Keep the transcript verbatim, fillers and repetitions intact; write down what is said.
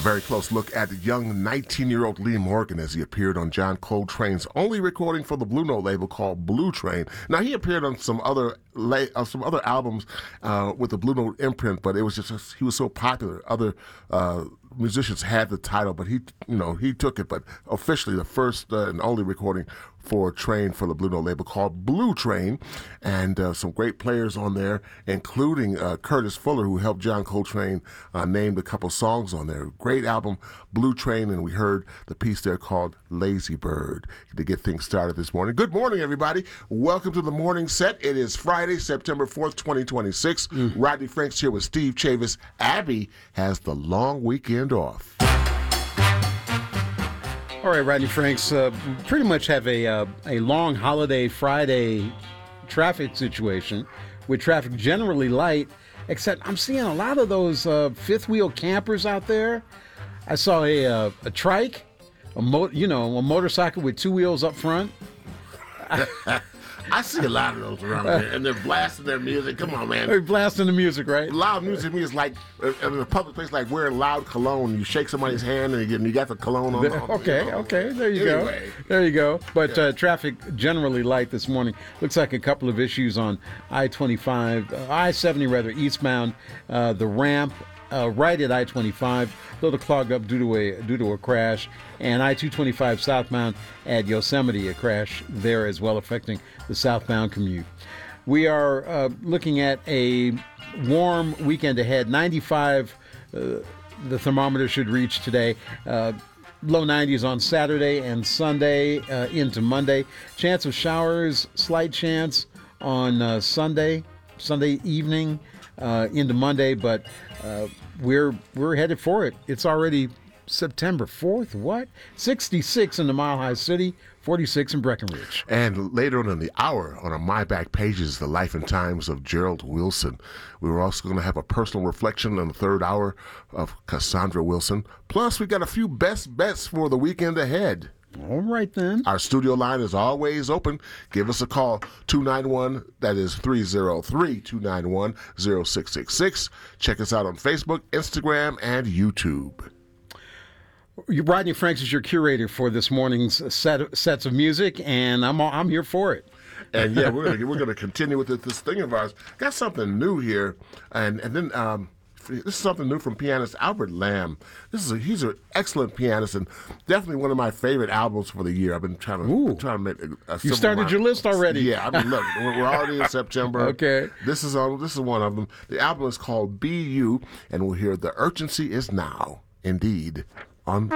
very close look at young nineteen-year-old Lee Morgan as he appeared on John Coltrane's only recording for the Blue Note label called Blue Train. Now, he appeared on some other la- uh, some other albums uh, with the Blue Note imprint, but it was just, he was so popular. Other uh, musicians had the title, but he, you know, he took it. But officially, the first uh, and only recording for Train for the Blue Note label called Blue Train, and uh, some great players on there, including uh, Curtis Fuller, who helped John Coltrane uh, name a couple songs on there. Great album, Blue Train, and we heard the piece there called Lazy Bird to get things started this morning. Good morning, everybody. Welcome to the morning set. It is Friday, September fourth, twenty twenty-six. Mm. Rodney Franks here with Steve Chavis. Abby has the long weekend off. All right, Rodney Franks, uh, pretty much have a uh, a long holiday Friday traffic situation with traffic generally light, except I'm seeing a lot of those uh, fifth-wheel campers out there. I saw a uh, a trike, a mo- you know, a motorcycle with two wheels up front. I see a lot of those around here, and they're blasting their music. Come on, man. They're blasting the music, right? Loud music to me is like, in a public place, like wearing loud cologne. You shake somebody's hand, and you, get, and you got the cologne on. Okay, you know? okay, there you anyway. go. There you go. But Yeah. uh, traffic generally light this morning. Looks like a couple of issues on I twenty-five, uh, I seventy rather, eastbound. Uh, the ramp uh, right at I twenty-five, a little clogged up due to a due to a crash, and I two twenty-five southbound at Yosemite, a crash there as well, affecting the southbound commute. We are uh, looking at a warm weekend ahead. ninety-five, uh, the thermometer should reach today. Uh, low nineties on Saturday and Sunday uh, into Monday. Chance of showers, slight chance on uh, Sunday, Sunday evening uh, into Monday, but uh, we're we're headed for it. It's already September fourth. What? sixty-six in the Mile High City, forty-six in Breckenridge. And later on in the hour, on our My Back pages, the life and times of Gerald Wilson. We were also going to have a personal reflection on the third hour of Cassandra Wilson. Plus, we got a few best bets for the weekend ahead. All right, then. Our studio line is always open. Give us a call, two nine one, that is three oh three, two nine one, oh six six six. Check us out on Facebook, Instagram, and YouTube. Rodney Franks is your curator for this morning's set of, sets of music, and I'm I'm here for it. And yeah, we're gonna we're gonna continue with this, this thing of ours. Got something new here, and and then um, this is something new from pianist Albert Lamb. This is a, he's an excellent pianist and definitely one of my favorite albums for the year. I've been trying to Ooh. trying to make. A, a You started your list already. Yeah, I mean, look, we're, we're already in September. Okay, this is on. This is one of them. The album is called Be You, and we'll hear The Urgency Is Now. Indeed, on